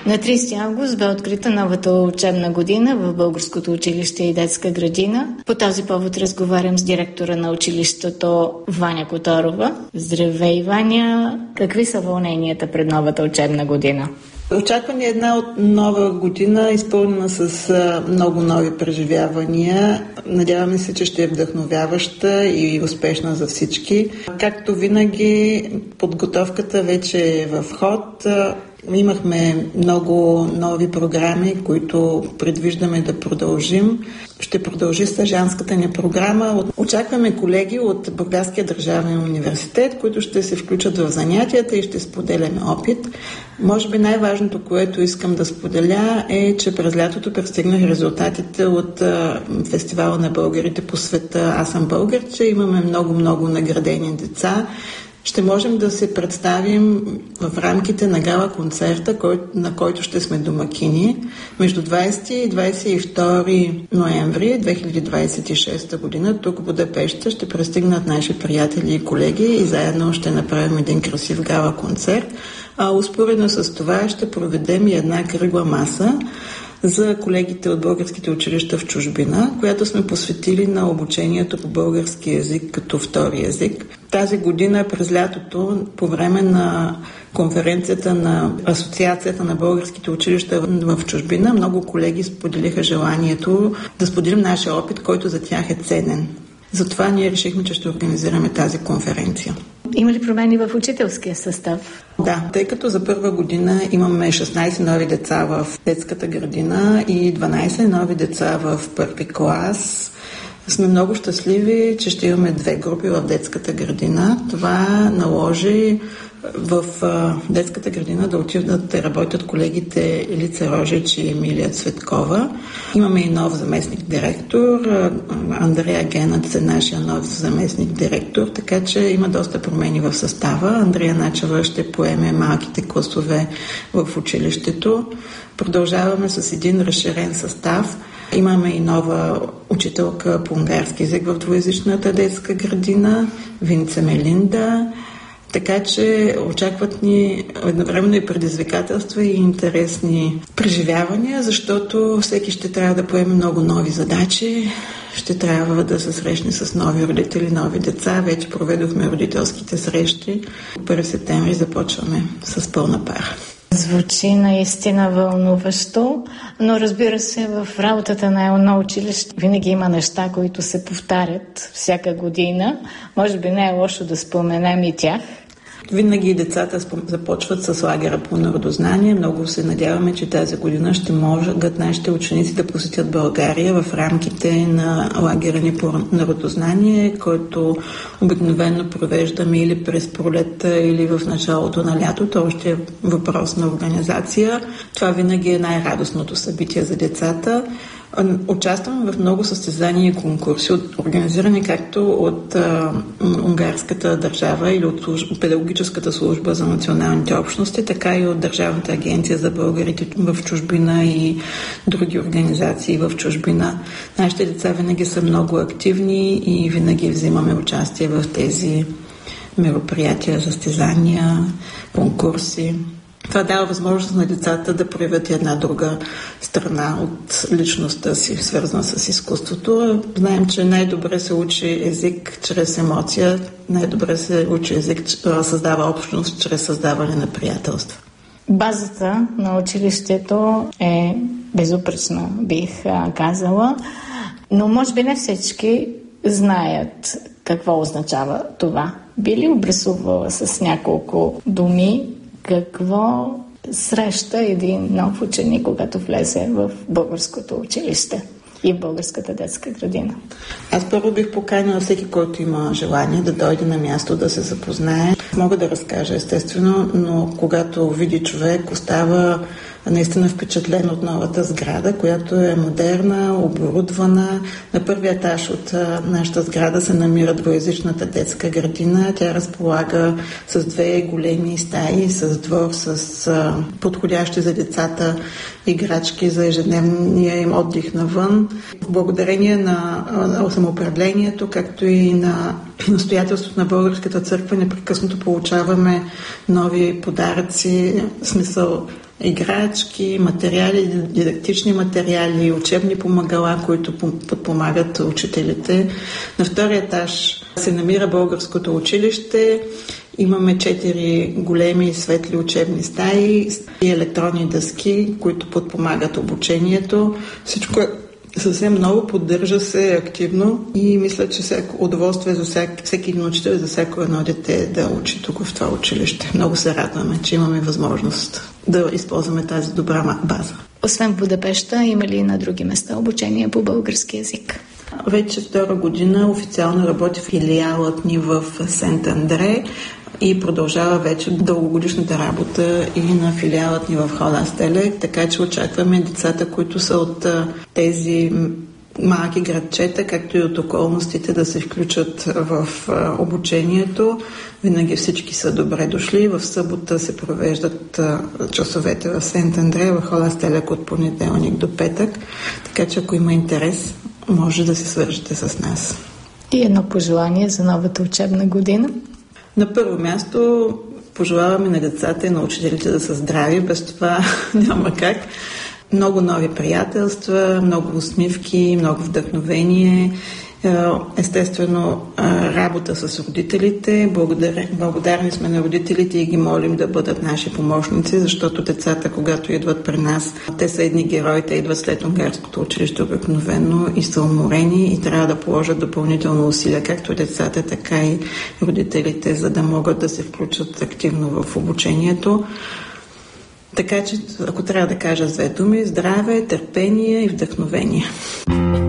На 30 август бе открита новата учебна година в Българското училище и детска градина. По този повод разговарям с директора на училището Ваня Которова. Здравей, Ваня! Какви са вълненията пред новата учебна година? Очакваме една от нова година, изпълнена с много нови преживявания. Надяваме се, че ще е вдъхновяваща и успешна за всички. Както винаги, подготовката вече е в ход. Имахме много нови програми, които предвиждаме да продължим. Ще продължи стажанската ни програма. Очакваме колеги от Бургаския държавен университет, които ще се включат в занятията и ще споделяме опит. Може би най-важното, което искам да споделя, е, че през лятото пристигнах резултатите от фестивала на българите по света "Аз съм българче". Имаме много наградени деца. Ще можем да се представим в рамките на гала-концерта, на който ще сме домакини между 20 и 22 ноември 2026 година. Тук в Будапеща ще пристигнат наши приятели и колеги и заедно ще направим един красив гала-концерт. Успоредно с това ще проведем и една кръгла маса за колегите от българските училища в чужбина, която сме посветили на обучението по български език като втори език. Тази година през лятото, по време на конференцията на Асоциацията на българските училища в чужбина, много колеги споделиха желанието да споделим нашия опит, който за тях е ценен. Затова ние решихме, че ще организираме тази конференция. Има ли промени в учителския състав? Да, тъй като за първа година имаме 16 нови деца в детската градина и 12 нови деца в първи клас, сме много щастливи, че ще имаме 2 групи в детската градина. Това наложи в детската градина да отидат да работят колегите Елица Рожич и Емилия Цветкова. Имаме и нов заместник директор. Андрея Генът е нашия нов заместник директор, така че има доста промени в състава. Андрея Начева ще поеме малките класове в училището. Продължаваме с един разширен състав. Имаме и нова учителка по унгарски език в двуезичната детска градина, Винце Мелинда. Така че очакват ни едновременно и предизвикателства и интересни преживявания, защото всеки ще трябва да поеме много нови задачи, ще трябва да се срещне с нови родители, нови деца. Вече проведохме родителските срещи. 1 септември започваме с пълна пара. Звучи наистина вълнуващо, но разбира се, в работата на едно училище винаги има неща, които се повтарят всяка година. Може би не е лошо да споменем и тях. Винаги децата започват с лагера по народознание. Много се надяваме, че тази година ще могат нашите ученици да посетят България в рамките на лагера ни по народознание, който обикновено провеждаме или през пролетта, или в началото на лятото. Още е въпрос на организация. Това винаги е най-радостното събитие за децата. Участваме в много състезания и конкурси, организирани както от унгарската държава или от педагогическата служба за националните общности, така и от Държавната агенция за българите в чужбина и други организации в чужбина. Нашите деца винаги са много активни и винаги взимаме участие в тези мероприятия, състезания, конкурси. Това дава възможност на децата да проявят една друга страна от личността си, свързана с изкуството. Знаем, че най-добре се учи език чрез емоция, най-добре се учи език, създава общност чрез създаване на приятелства. Базата на училището е безупречна, бих казала, но може би не всички знаят какво означава това. Би ли обрисувала с няколко думи какво среща един нов ученик, когато влезе в българското училище и в българската детска градина? Аз първо бих поканила всеки, който има желание да дойде на място, да се запознае. Мога да разкажа естествено, но когато види човек, остава наистина впечатлен от новата сграда, която е модерна, оборудвана. На първия етаж от нашата сграда се намира двуезичната детска градина. Тя разполага с 2 големи стаи, с двор, с подходящи за децата играчки за ежедневния им отдих навън. Благодарение на самоуправлението, както и на настоятелството на Българската църква, непрекъснато получаваме нови подаръци, в смисъл играчки, материали, дидактични материали, учебни помагала, които подпомагат учителите. На втория етаж се намира българското училище. Имаме 4 големи светли учебни стаи и електронни дъски, които подпомагат обучението. Всичко е съвсем ново, поддържа се активно и мисля, че всяко удоволствие за всеки един учител, за всяко едно дете да учи тук в това училище. Много се радваме, че имаме възможност да използваме тази добра база. Освен в Будапеща, има ли на други места обучение по български язик? Вече 2 година официално работи филиалът ни в Сент-Андре и продължава вече дългогодишната работа и на филиалът ни в Холастеле, така че очакваме децата, които са от тези малки градчета, както и от околностите, да се включат в обучението. Винаги всички са добре дошли. В събота се провеждат часовете в Сент-Андре, в Холастеле от понеделник до петък, така че ако има интерес, може да се свържете с нас. И едно пожелание за новата учебна година? На първо място пожелаваме на децата и на учителите да са здрави, без това няма как. Много нови приятелства, много усмивки, много вдъхновение, естествено работа с родителите. Благодарни сме на родителите и ги молим да бъдат наши помощници, защото децата, когато идват при нас, те са едни герои, те идват след унгарското училище обикновено и са уморени и трябва да положат допълнително усилия, както децата, така и родителите, за да могат да се включат активно в обучението. Така че, ако трябва да кажа 2 думи, здраве, търпение и вдъхновение.